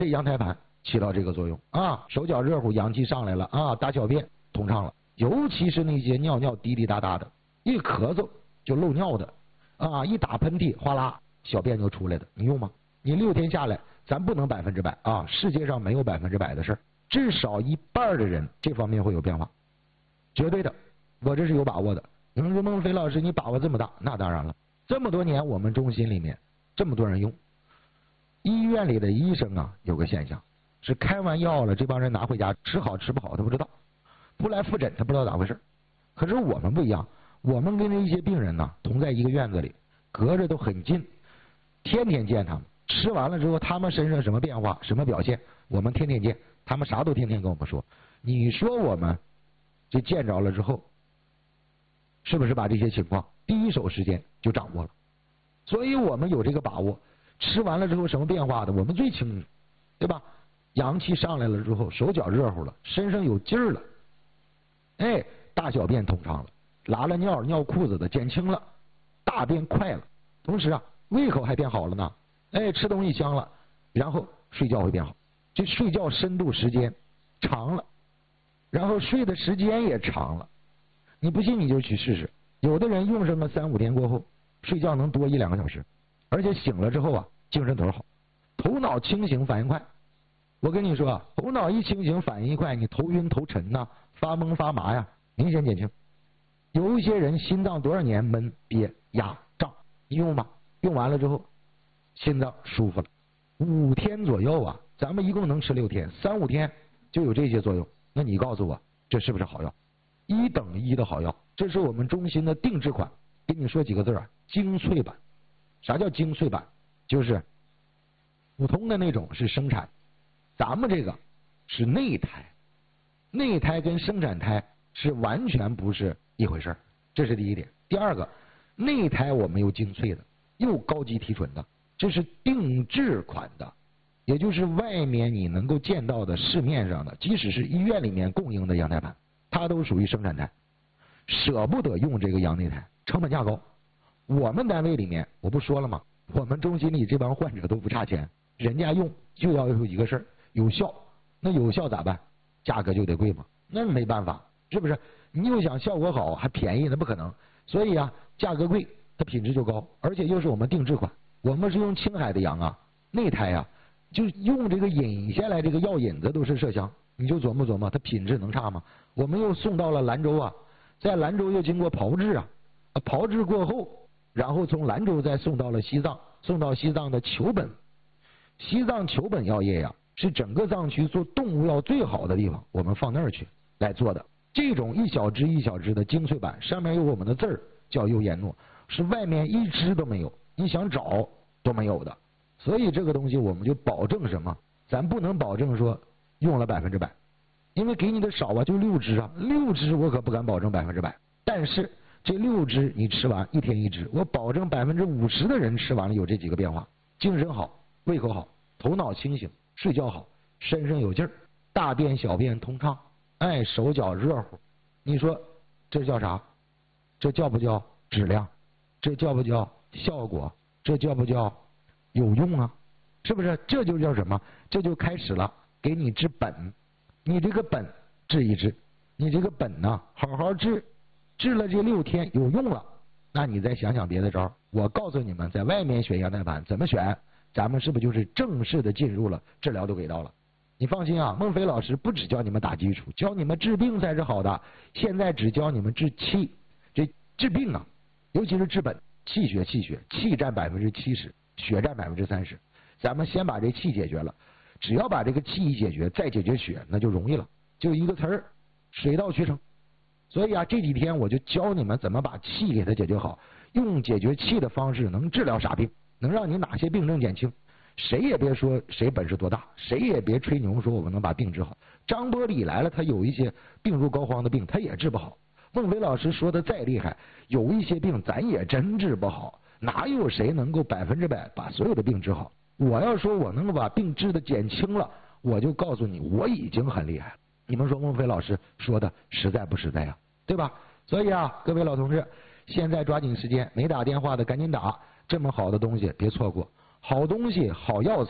这羊胎盘起到这个作用啊，手脚热乎，阳气上来了啊，大小便通畅了。尤其是那些尿尿滴滴答答的，一咳嗽就漏尿的啊，一打喷嚏哗啦小便就出来的，你用吗？你6天下来，咱不能100%啊，世界上没有100%的事儿，至少1半的人这方面会有变化，绝对的，我这是有把握的。你们说孟非老师你把握这么大，那当然了，这么多年我们中心里面这么多人用，医院里的医生啊有个现象是开完药了，这帮人拿回家吃好吃不好他不知道，不来复诊他不知道咋回事。可是我们不一样，我们跟这一些病人呢同在一个院子里，隔着都很近，天天见他们，吃完了之后他们身上什么变化什么表现我们天天见，他们啥都天天跟我们说。你说我们这见着了之后是不是把这些情况第一手时间就掌握了？所以我们有这个把握，吃完了之后什么变化的我们最清楚，对吧？阳气上来了之后，手脚热乎了，身上有劲儿了，哎，大小便通畅了，拉了尿尿裤子的减轻了，大便快了，同时啊胃口还变好了呢，哎，吃东西香了，然后睡觉会变好，这睡觉深度时间长了，然后睡的时间也长了。你不信你就去试试，有的人用上个3-5天过后，睡觉能多1-2个小时，而且醒了之后啊精神头好，头脑清醒，反应快。我跟你说啊，头脑一清醒，反应一快，你头晕头沉呐，发懵发麻呀，明显减轻。有一些人心脏多少年闷憋压胀，你用吧，用完了之后心脏舒服了，5天左右啊，咱们一共能吃6天，3-5天就有这些作用。那你告诉我这是不是好药？1等1的好药，这是我们中心的定制款。给你说几个字啊，精粹版。啥叫精粹版？就是普通的那种是生产，咱们这个是内胎，内胎跟生产胎是完全不是一回事，这是第一点。第二个，内胎我们又精粹的，又高级提纯的，这是定制款的，也就是外面你能够见到的市面上的，即使是医院里面供应的羊胎盘，它都属于生产胎，舍不得用这个羊内胎，成本价高。我们单位里面我不说了吗？我们中心里这帮患者都不差钱，人家用就要有一个事儿，有效。那有效咋办？价格就得贵嘛，那没办法，是不是？你又想效果好还便宜，那不可能。所以啊，价格贵，它品质就高，而且又是我们定制款。我们是用青海的羊啊，内胎啊，就用这个引下来这个药引子都是麝香，你就琢磨琢磨，它品质能差吗？我们又送到了兰州啊，在兰州又经过炮制啊，炮制过后，然后从兰州再送到了西藏，送到西藏的球本。西藏球本药业呀，是整个藏区做动物药最好的地方，我们放那儿去来做的。这种一小支一小支的精粹版，上面有我们的字儿，叫优颜诺，是外面一支都没有，你想找都没有的。所以这个东西我们就保证什么？咱不能保证说用了100%，因为给你的少啊，就6支啊，6支我可不敢保证100%。但是这6支你吃完1天1支，我保证50%的人吃完了有这几个变化：精神好，胃口好，头脑清醒，睡觉好，身上有劲儿，大便小便通畅，哎，手脚热乎。你说这叫啥？这叫不叫质量？这叫不叫效果？这叫不叫有用啊？是不是？这就叫什么？这就开始了，给你治本。你这个本治一治，你这个本呢好好治，治了这6天有用了，那你再想想别的招。我告诉你们，在外面选羊胎盘怎么选，咱们是不是就是正式的进入了治疗都给到了？你放心啊，孟非老师不只教你们打基础，教你们治病才是好的。现在只教你们治气，这治病啊，尤其是治本，气血，气占70%，血占30%。咱们先把这气解决了，只要把这个气一解决，再解决血，那就容易了，就一个词儿，水到渠成。所以啊，这几天我就教你们怎么把气给它解决好，用解决气的方式能治疗啥病，能让你哪些病症减轻。谁也别说谁本事多大，谁也别吹牛说我们能把病治好。张伯礼来了，他有一些病入膏肓的病，他也治不好。孟非老师说的再厉害，有一些病咱也真治不好。哪有谁能够100%把所有的病治好？我要说我能够把病治的减轻了，我就告诉你我已经很厉害了。你们说孟非老师说的实在不实在呀？对吧？所以啊，各位老同志，现在抓紧时间，没打电话的赶紧打，这么好的东西别错过。好东西好药材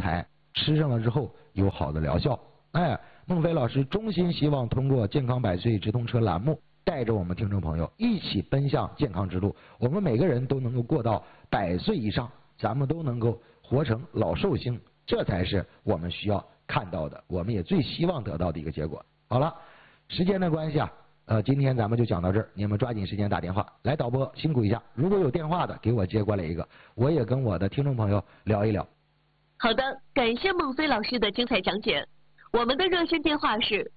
吃上了之后有好的疗效。哎，孟非老师衷心希望通过健康百岁直通车栏目，带着我们听众朋友一起奔向健康之路，我们每个人都能够过到100岁以上，咱们都能够活成老寿星，这才是我们需要看到的，我们也最希望得到的一个结果。好了，时间的关系啊，今天咱们就讲到这儿，你们抓紧时间打电话来，导播辛苦一下，如果有电话的给我接过来一个，我也跟我的听众朋友聊一聊。 好的，感谢孟非老师的精彩讲解。我们的热线电话是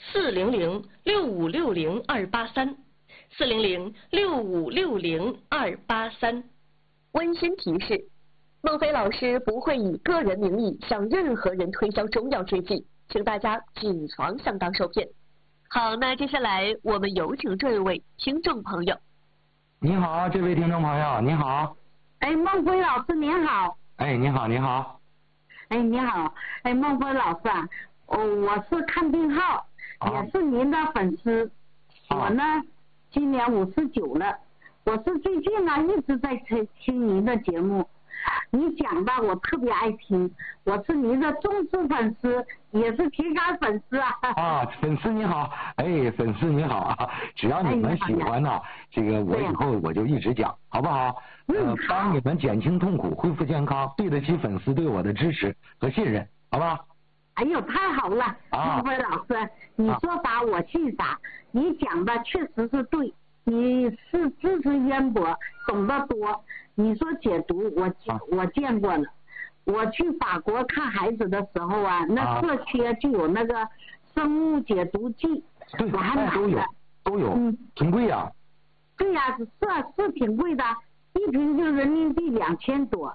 400-6560-283，400-6560-283。温馨提示：孟非老师不会以个人名义向任何人推销中药制剂，请大家谨防上当受骗。好，那接下来我们有请这位听众朋友。 你好，这位听众朋友，你好。 哎，孟非老师您好。 哎，你好，你好。 哎，你好。哎，孟非老师啊，我是看病号，也是您的粉丝。我呢，今年59了。我是最近呢一直在听您的节目，你讲的我特别爱听。我是您的忠实粉丝，也是铁杆粉丝啊。 啊，粉丝你好，哎，粉丝你好啊！只要你们喜欢呢，这个我以后我就一直讲，好不好？帮你们减轻痛苦，恢复健康，对得起粉丝对我的支持和信任，好吧？ 哎呦，太好了，孟非老师，你说啥我信啥，你讲的确实是对，你是知识渊博，懂得多。你说解毒，我见过了。我去法国看孩子的时候啊，那社区就有那个生物解毒剂，我还买了。 都有，挺贵呀。 对呀，是挺贵的，一瓶就人民币2000多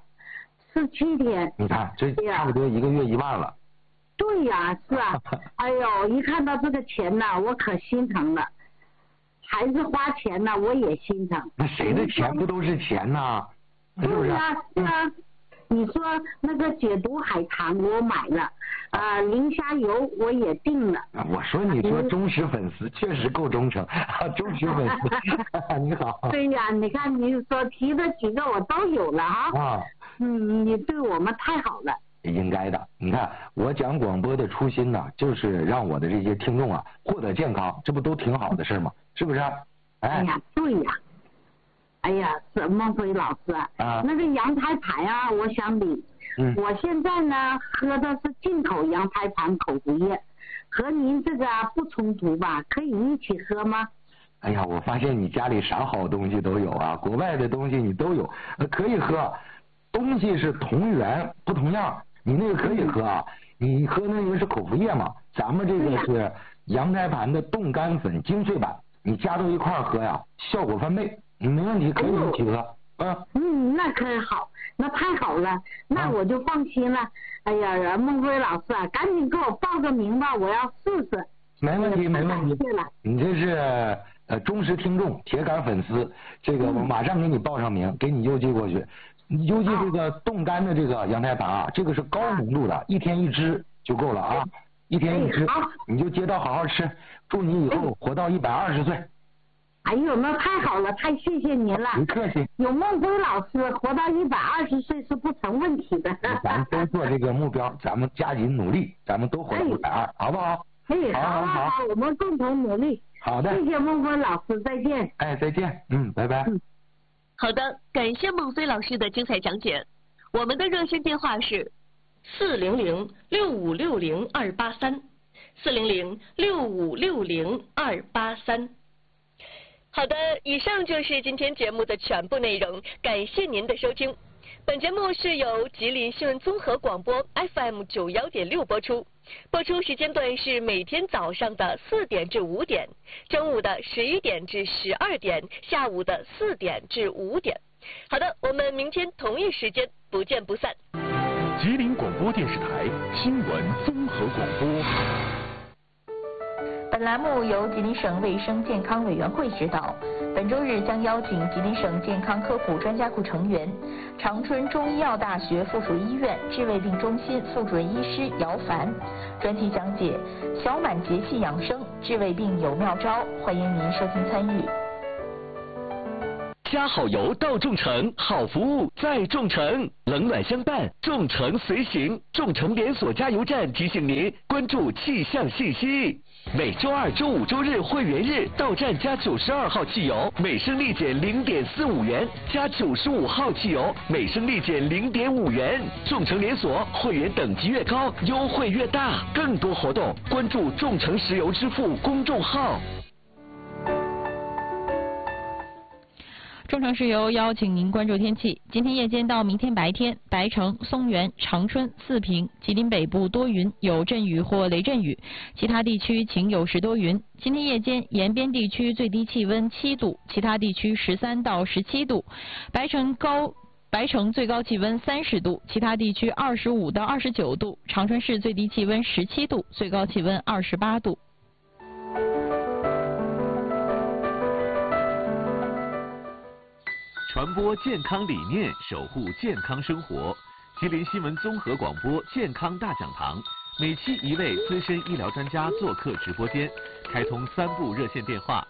，17天。 你看，这差不多1个月1万了。 对呀，是啊。哎呦，一看到这个钱呐，我可心疼了。孩子花钱呢，我也心疼。 那谁的钱不都是钱呢？是不是？ 对呀，是啊。你说那个解毒海棠我买了，磷虾油我也订了。 我说你说忠实粉丝确实够忠诚，忠实粉丝。你好。 对呀，你看你所提的几个我都有了啊。你对我们太好了。 应该的，你看我讲广播的初心呢，就是让我的这些听众啊获得健康，这不都挺好的事吗？是不是？ 哎呀，对呀。哎呀，是孟非老师啊，那个羊胎盘啊，我想领。我现在呢喝的是进口羊胎盘口服液，和您这个不冲突吧？可以一起喝吗？ 哎呀，我发现你家里啥好东西都有啊，国外的东西你都有，可以喝。东西是同源不同样，你那个可以喝啊。你喝那个是口服液嘛，咱们这个是羊胎盘的冻干粉精粹版，你加到一块喝呀，效果翻倍。没问题，可以一起喝。 那可好，那太好了，那我就放心了。哎呀，孟非老师啊，赶紧给我报个名吧，我要试试。 没问题，没问题。你这是忠实听众、铁杆粉丝，这个我马上给你报上名，给你邮寄过去。你邮寄这个冻干的这个羊胎盘啊，这个是高浓度的，1天1支就够了啊，1天1支，你就接到好好吃，祝你以后活到120岁。 哎呦，那太好了，太谢谢您了。 不客气。有孟非老师活到120岁是不成问题的。 咱都做这个目标，咱们加紧努力，咱们都活到120，好不好？ 好，我们共同努力。 好的。 谢谢孟非老师，再见。 哎，再见。拜拜。 好的，感谢孟非老师的精彩讲解。我们的热线电话是400-6560-283，400-6560-283。好的，以上就是今天节目的全部内容，感谢您的收听。本节目是由吉林新闻综合广播 FM 91.6播出，播出时间段是每天早上的4点至5点，中午的11点至12点，下午的4点至5点。好的，我们明天同一时间不见不散。 吉林广播电视台新闻综合广播。 本栏目由吉林省卫生健康委员会指导。本周日将邀请吉林省健康科普专家库成员、长春中医药大学附属医院治胃病中心副主任医师姚凡，专题讲解小满节气养生，治胃病有妙招，欢迎您收听参与。 加好油到众诚，好服务在众诚，冷暖相伴，众诚随行。众诚连锁加油站提醒您关注气象信息。每周二、周五、周日会员日到站加92号汽油，每升立减0.45元；加95号汽油，每升立减0.5元。众诚连锁会员等级越高，优惠越大。更多活动关注众诚石油支付公众号。 众诚石油邀请您关注天气。今天夜间到明天白天，白城、松原、长春、四平、吉林北部多云，有阵雨或雷阵雨，其他地区晴有时多云。今天夜间沿边地区最低气温7度，其他地区13到17度。白城最高气温30度，其他地区25到29度。长春市最低气温17度，最高气温28度。 传播健康理念，守护健康生活。吉林新闻综合广播健康大讲堂，每期一位资深医疗专家做客直播间，开通3部热线电话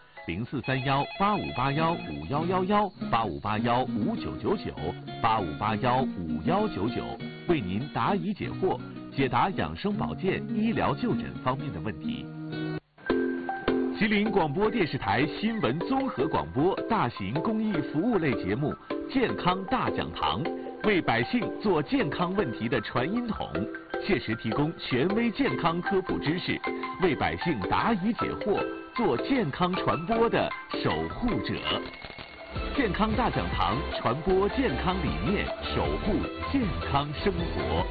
：0431-8581-5111、8581-5999、8581-5199，为您答疑解惑，解答养生保健、医疗就诊方面的问题。吉林广播电视台新闻综合广播大型公益服务类节目《健康大讲堂》，为百姓做健康问题的传音筒，切实提供权威健康科普知识，为百姓答疑解惑，做健康传播的守护者。健康大讲堂传播健康理念，守护健康生活。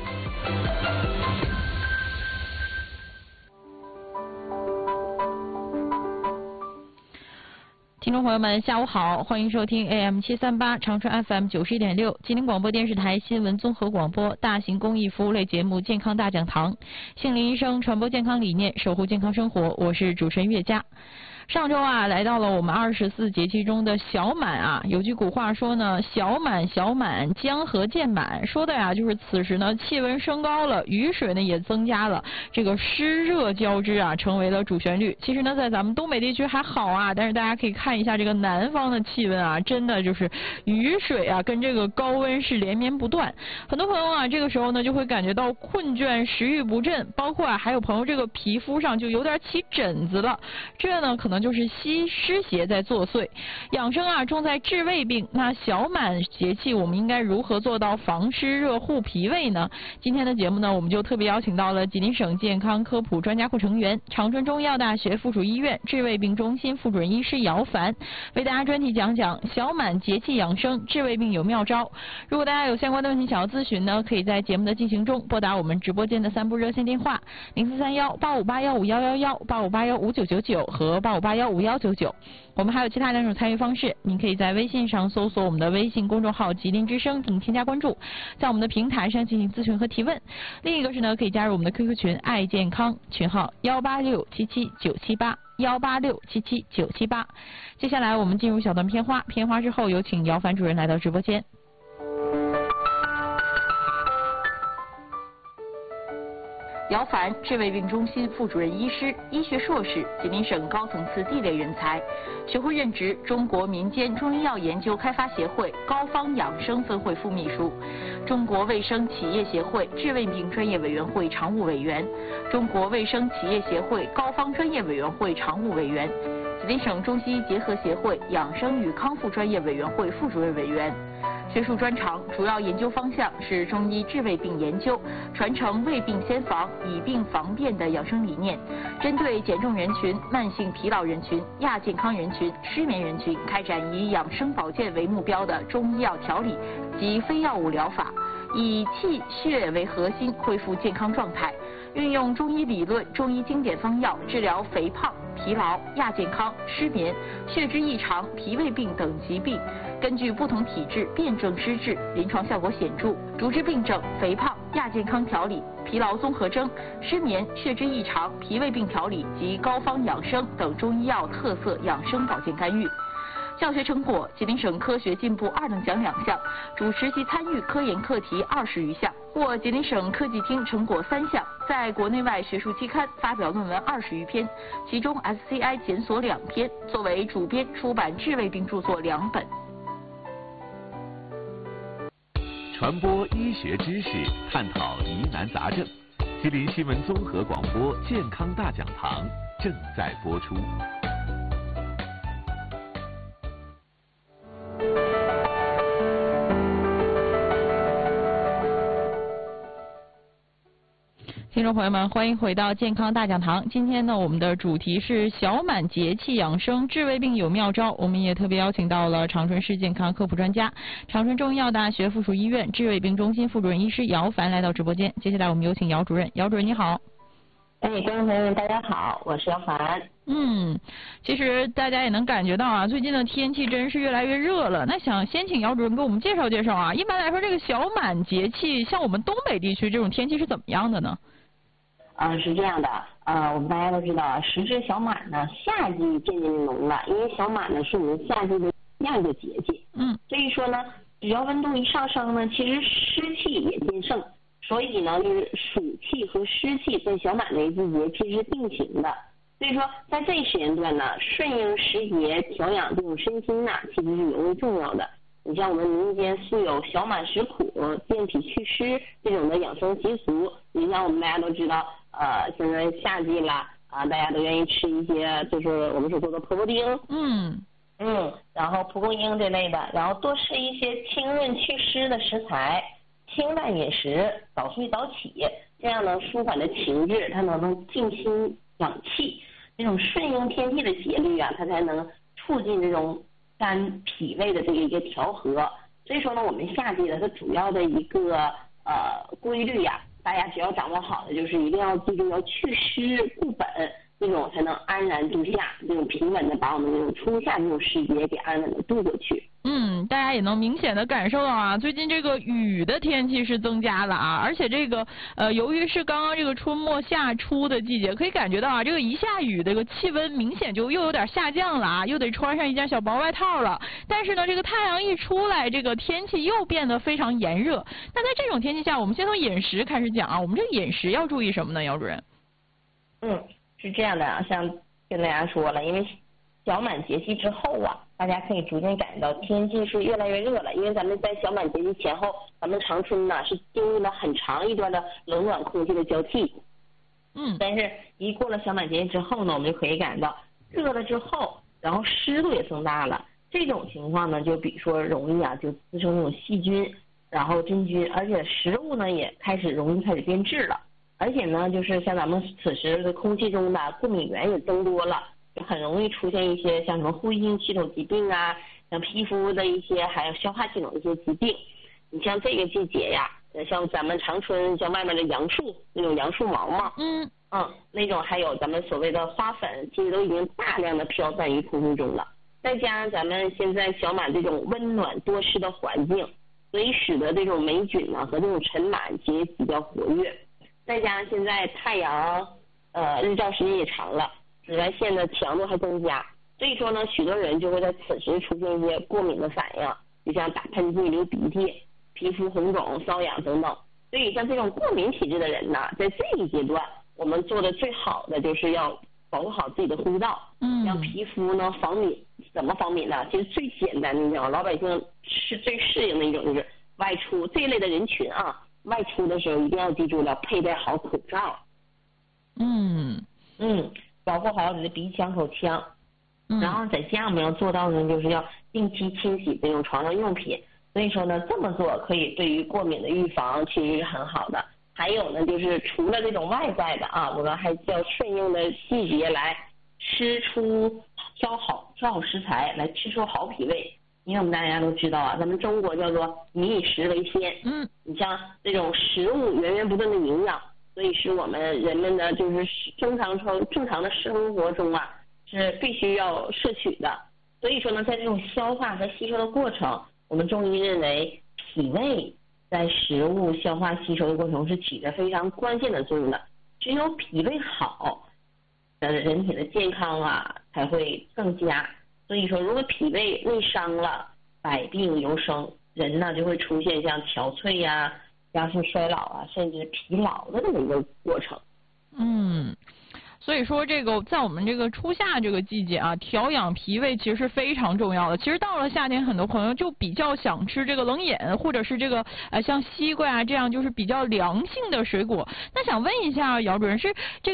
听众朋友们，下午好，欢迎收听 AM738 长春 FM 91.6吉林广播电视台新闻综合广播大型公益服务类节目《健康大讲堂》，杏林医生传播健康理念，守护健康生活，我是主持人岳佳。上周来到了我们24节气中的小满有句古话说呢，小满小满，江河渐满，说的就是此时呢气温升高了，雨水呢也增加了，这个湿热交织成为了主旋律。其实呢在咱们东北地区还好但是大家可以看一下这个南方的气温真的就是雨水跟这个高温是连绵不断。很多朋友这个时候呢就会感觉到困倦、食欲不振，包括还有朋友这个皮肤上就有点起疹子了，这呢可能就是湿邪在作祟。养生重在治胃病，那小满节气我们应该如何做到防湿热护脾胃呢？今天的节目呢我们就特别邀请到了吉林省健康科普专家库成员、长春中医药大学附属医院治胃病中心副主任医师姚凡，为大家专题讲讲小满节气养生治胃病有妙招。如果大家有相关的问题想要咨询呢，可以在节目的进行中拨打我们直播间的3部热线电话：0431-8581-5111、8581-5999和8581-5199。我们还有其他2种参与方式，您可以在微信上搜索我们的微信公众号吉林之声并添加关注，在我们的平台上进行咨询和提问。另一个是呢，可以加入我们的 QQ 群爱健康群号18677978186779778。接下来我们进入小段片花之后有请姚凡主任来到直播间。姚凡，治胃病中心副主任医师，医学硕士，吉林省高层次地位人才，学会任职中国民间中医药研究开发协会高方养生分会副秘书，中国卫生企业协会治胃病专业委员会常务委员，中国卫生企业协会高方专业委员会常务委员，吉林省中西医结合协会养生与康复专业委员会副主任委员。学术专长主要研究方向是中医治胃病研究，传承胃病先防、以病防变的养生理念，针对减重人群、慢性疲劳人群、亚健康人群、失眠人群，开展以养生保健为目标的中医药调理及非药物疗法，以气血为核心恢复健康状态，运用中医理论、中医经典方药治疗肥胖、疲劳、亚健康、失眠、血脂异常、脾胃病等疾病，根据不同体质辨证施治，临床效果显著。主治病症肥胖、亚健康调理、疲劳综合征、失眠、血脂异常、脾胃病调理及高方养生等中医药特色养生保健干预。教学成果：吉林省科学进步2等奖2项，主持及参与科研课题20余项，获吉林省科技厅成果3项，在国内外学术期刊发表论文20余篇，其中 SCI 检索2篇，作为主编出版治胃病著作2本。 传播医学知识，探讨疑难杂症。吉林新闻综合广播健康大讲堂正在播出。 听众朋友们，欢迎回到健康大讲堂。今天呢，我们的主题是小满节气养生，治胃病有妙招。我们也特别邀请到了长春市健康科普专家、长春中医药大学附属医院治胃病中心副主任医师姚凡来到直播间。接下来我们有请姚主任。姚主任你好。 观众朋友们大家好，我是姚凡。 其实大家也能感觉到啊，最近的天气真是越来越热了。那想先请姚主任给我们介绍介绍啊，一般来说这个小满节气，像我们东北地区这种天气是怎么样的呢？ 是这样的，我们大家都知道，时至小满呢，夏季渐渐的浓了，因为小满呢是我们夏季的第二个节气。所以说呢，只要温度一上升呢，其实湿气也渐盛，所以呢，就是暑气和湿气在小满的一季节其实是并行的。所以说，在这一时间段呢，顺应时节，调养这种身心呢，其实是尤为重要的。你像我们民间素有小满食苦、健脾祛湿这种的养生习俗。你像我们大家都知道，现在夏季了大家都愿意吃一些，就是我们所说的婆婆丁，然后蒲公英这类的，然后多吃一些清润祛湿的食材，清淡饮食，早睡早起，这样呢舒缓的情志，它能静心养气，这种顺应天气的节律啊，它才能促进这种肝脾胃的这个一个调和。所以说呢，我们夏季的它主要的一个规律呀，大家只要掌握好的，就是一定要记住要祛湿固本，这种才能安然度夏，这种平稳的把我们这种初夏这种时节给安稳的度过去。 大家也能明显的感受到啊，最近这个雨的天气是增加了啊，而且这个由于是刚刚这个春末夏初的季节，可以感觉到啊，这个一下雨，这个气温明显就又有点下降了啊，又得穿上一件小薄外套了。但是呢，这个太阳一出来，这个天气又变得非常炎热。那在这种天气下，我们先从饮食开始讲啊，我们这个饮食要注意什么呢，姚主任？ 是这样的啊，像跟大家说了，因为小满节气之后啊，大家可以逐渐感觉到天气是越来越热了，因为咱们在小满节气前后，咱们长春呢是经历了很长一段的冷暖空气的交替。但是一过了小满节气之后呢，我们就可以感觉到热了之后，然后湿度也增大了。这种情况呢，就比如说容易啊就滋生那种细菌，然后真菌，而且食物呢也容易开始变质了。而且呢，就是像咱们此时的空气中的过敏源也增多了，就很容易出现一些像什么呼吸系统疾病啊，像皮肤的一些，还有消化系统的一些疾病。你像这个季节呀，像咱们长春像外面的杨树那种杨树毛毛，那种还有咱们所谓的花粉，其实都已经大量的飘散于空气中了。再加上咱们现在小满这种温暖多湿的环境，所以使得这种霉菌呢和这种尘螨其实比较活跃。再加上现在太阳日照时间也长了，紫外线的强度还增加，所以说呢，许多人就会在此时出现一些过敏的反应，就像打喷嚏、流鼻涕、皮肤红肿、瘙痒等等。所以像这种过敏体质的人呢，在这一阶段，我们做的最好的就是要保护好自己的呼吸道，让皮肤呢防敏。怎么防敏呢？其实最简单的一种，老百姓是最适应的一种，就是外出这一类的人群啊。外出的时候一定要记住了，佩戴好口罩。保护好你的鼻腔、口腔。然后在家我们要做到呢，就是要定期清洗这种床上用品。所以说呢，这么做可以对于过敏的预防其实是很好的。还有呢，就是除了这种外在的啊，我们还要顺应的季节来挑好食材，来吃出好脾胃。因为我们大家都知道啊，咱们中国叫做民以食为先。你像这种食物源源不断的营养，所以是我们人们的就是正常的生活中啊是必须要摄取的。所以说呢，在这种消化和吸收的过程，我们中医认为脾胃在食物消化吸收的过程中是起着非常关键的作用的。只有脾胃好，人体的健康啊才会更佳。所以说，如果脾胃内伤了，百病由生，人呢就会出现像憔悴呀、加速衰老啊，甚至疲劳的这么一个过程。 所以说这个在我们这个初夏这个季节啊，调养脾胃其实是非常重要的。其实到了夏天，很多朋友就比较想吃这个冷饮，或者是这个像西瓜啊这样就是比较凉性的水果。那想问一下姚主任，是这个